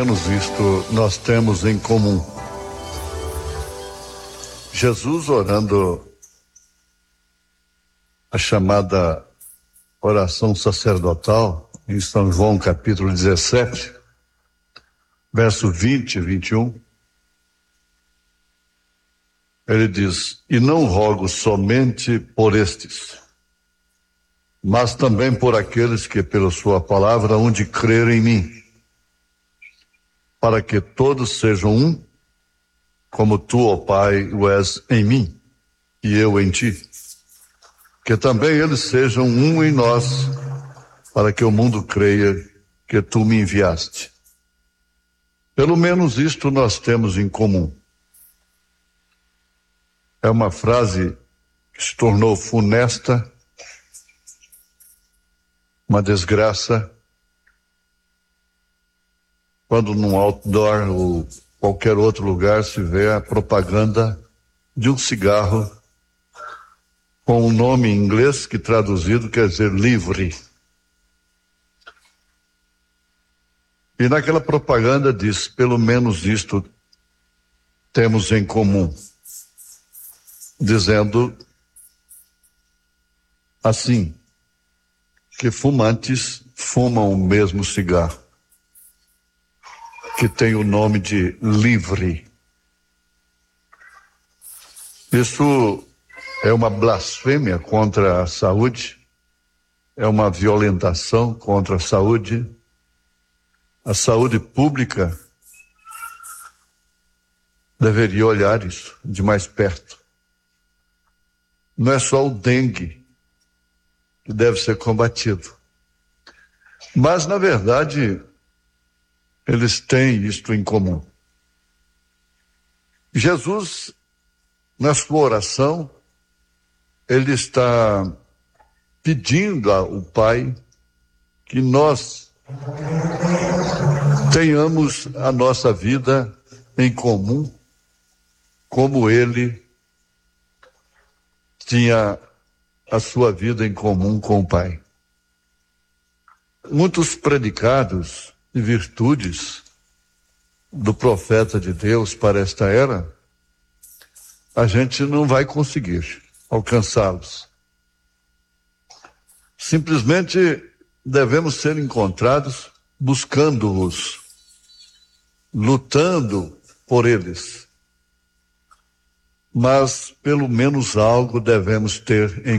menos isto nós temos em comum. Jesus orando a chamada oração sacerdotal, em São João capítulo 17, verso 20 e 21, ele diz: e não rogo somente por estes, mas também por aqueles que pela sua palavra hão de crer em mim, para que todos sejam um, como tu, ó Pai, o és em mim e eu em ti. Que também eles sejam um em nós, para que o mundo creia que tu me enviaste. Pelo menos isto nós temos em comum. É uma frase que se tornou funesta, uma desgraça, quando num outdoor ou qualquer outro lugar se vê a propaganda de um cigarro com um nome em inglês que traduzido quer dizer livre. E naquela propaganda diz: pelo menos isto temos em comum, dizendo assim, que fumantes fumam o mesmo cigarro, que tem o nome de livre. Isso é uma blasfêmia contra a saúde, é uma violentação contra a saúde. A saúde pública deveria olhar isso de mais perto. Não é só o dengue que deve ser combatido, mas, na verdade, eles têm isto em comum. Jesus, na sua oração, ele está pedindo ao Pai que nós tenhamos a nossa vida em comum, como ele tinha a sua vida em comum com o Pai. Muitos predicados e virtudes do profeta de Deus para esta era, a gente não vai conseguir alcançá-los. Simplesmente devemos ser encontrados buscando-os, lutando por eles. Mas pelo menos algo devemos ter em